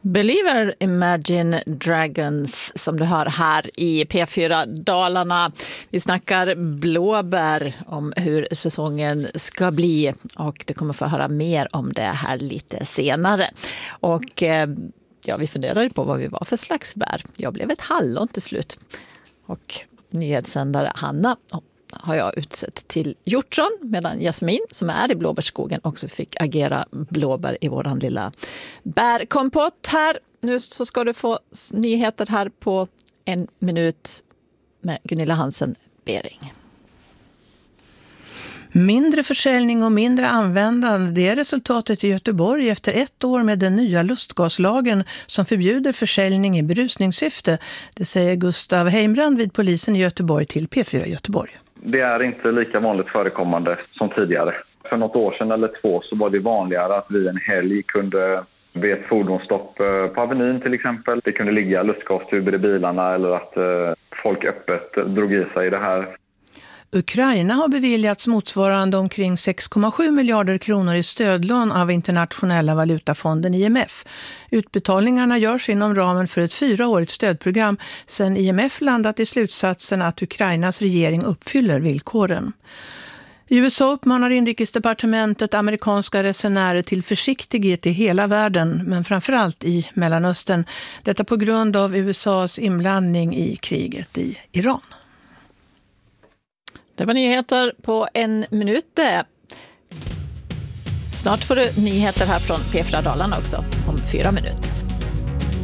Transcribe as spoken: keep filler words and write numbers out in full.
Believer, Imagine Dragons, som du hör här i P fyra Dalarna. Vi snackar blåbär om hur säsongen ska bli och du kommer få höra mer om det här lite senare. Och ja, vi funderar ju på vad vi var för slags bär. Jag blev ett hallon till slut. Och nyhetssändare Hanna har jag utsett till hjortron, medan Jasmin som är i blåbärskogen också fick agera blåbär i våran lilla bärkompott här. Nu så ska du få nyheter här på en minut med Gunilla Hansen-Bering. Mindre försäljning och mindre användande, det är resultatet i Göteborg efter ett år med den nya lustgaslagen som förbjuder försäljning i berusningssyfte. Det säger Gustav Heimbrand vid polisen i Göteborg till P fyra Göteborg. Det är inte lika vanligt förekommande som tidigare. För något år sedan eller två så var det vanligare att vi en helg kunde vid ett fordonsstopp på Avenyn till exempel. Det kunde ligga lustgastuber i bilarna eller att folk öppet drog i sig det här. Ukraina har beviljats motsvarande omkring sex komma sju miljarder kronor i stödlån av Internationella valutafonden I M F. Utbetalningarna görs inom ramen för ett fyraårigt stödprogram sedan I M F landat i slutsatsen att Ukrainas regering uppfyller villkoren. I U S A uppmanar inrikesdepartementet amerikanska resenärer till försiktighet i hela världen, men framförallt i Mellanöstern. Detta på grund av U S A:s inblandning i kriget i Iran. Det var nyheter på en minut. Snart får du nyheter här från P fyra Dalarna också om fyra minuter.